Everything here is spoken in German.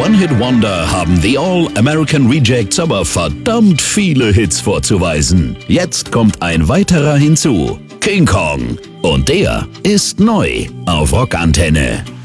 One-Hit-Wonder haben The All-American Rejects aber verdammt viele Hits vorzuweisen. Jetzt kommt ein weiterer hinzu. King Kong. Und der ist neu auf Rockantenne.